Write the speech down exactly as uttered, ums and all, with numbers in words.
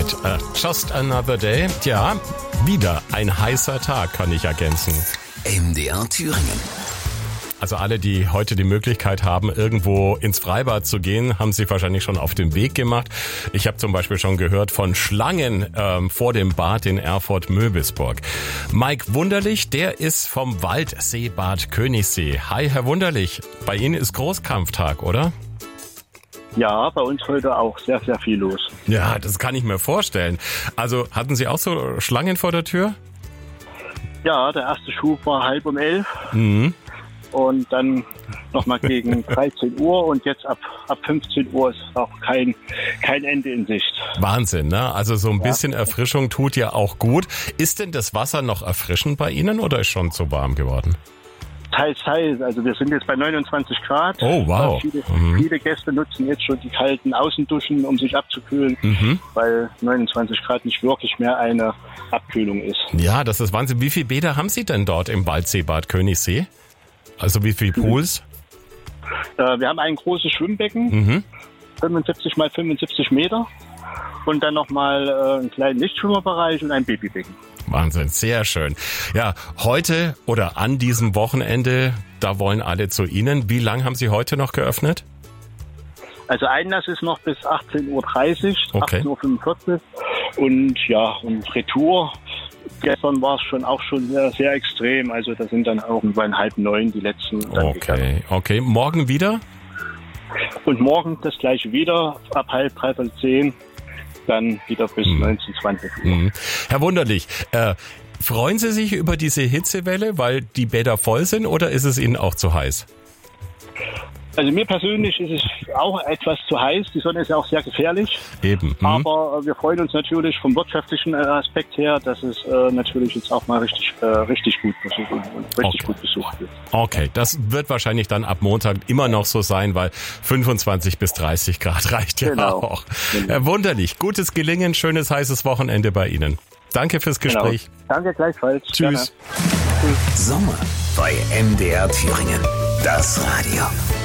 mit uh, Just Another Day. Tja, wieder ein heißer Tag, kann ich ergänzen. M D R Thüringen. Also alle, die heute die Möglichkeit haben, irgendwo ins Freibad zu gehen, haben sich wahrscheinlich schon auf den Weg gemacht. Ich habe zum Beispiel schon gehört von Schlangen ähm, vor dem Bad in Erfurt-Möbelsburg. Mike Wunderlich, der ist vom Waldseebad Königssee. Hi, Herr Wunderlich, bei Ihnen ist Großkampftag, oder? Ja, bei uns heute auch sehr, sehr viel los. Ja, das kann ich mir vorstellen. Also hatten Sie auch so Schlangen vor der Tür? Ja, der erste Schub war halb um elf. Mhm. Und dann nochmal gegen dreizehn Uhr und jetzt ab, ab fünfzehn Uhr ist auch kein, kein Ende in Sicht. Wahnsinn, ne? Also so ein bisschen ja. Erfrischung tut ja auch gut. Ist denn das Wasser noch erfrischend bei Ihnen oder ist schon zu warm geworden? Teils, teils. Also wir sind jetzt bei neunundzwanzig Grad. Oh, wow. Viele, mhm. viele Gäste nutzen jetzt schon die kalten Außenduschen, um sich abzukühlen, mhm. weil neunundzwanzig Grad nicht wirklich mehr eine Abkühlung ist. Ja, das ist Wahnsinn. Wie viele Bäder haben Sie denn dort im Waldseebad Königssee? Also wie viele Pools? Äh, wir haben ein großes Schwimmbecken, mhm. fünfundsiebzig mal fünfundsiebzig Meter und dann nochmal äh, einen kleinen Nichtschwimmerbereich und ein Babybecken. Wahnsinn, sehr schön. Ja, heute oder an diesem Wochenende, da wollen alle zu Ihnen. Wie lange haben Sie heute noch geöffnet? Also Einlass ist noch bis achtzehn Uhr dreißig, okay. achtzehn Uhr fünfundvierzig und ja, und Retour. Gestern war es schon auch schon sehr, sehr extrem, also da sind dann irgendwann halb neun die letzten. Dann okay, gegangen. okay. Morgen wieder? Und morgen das gleiche wieder, ab halb, dreiviertel zehn, dann wieder bis hm. neunzehn, zwanzig Uhr. Hm. Herr Wunderlich, äh, freuen Sie sich über diese Hitzewelle, weil die Bäder voll sind, oder ist es Ihnen auch zu heiß? Also mir persönlich ist es auch etwas zu heiß. Die Sonne ist ja auch sehr gefährlich. Eben. Hm. Aber wir freuen uns natürlich vom wirtschaftlichen Aspekt her, dass es äh, natürlich jetzt auch mal richtig, äh, richtig gut besucht und richtig okay. gut besucht wird. Okay, das wird wahrscheinlich dann ab Montag immer noch so sein, weil fünfundzwanzig bis dreißig Grad reicht ja genau. auch. Genau. Herr Wunderlich, gutes Gelingen, schönes heißes Wochenende bei Ihnen. Danke fürs Gespräch. Genau. Danke gleichfalls. Tschüss. Sommer bei M D R Thüringen. Das Radio.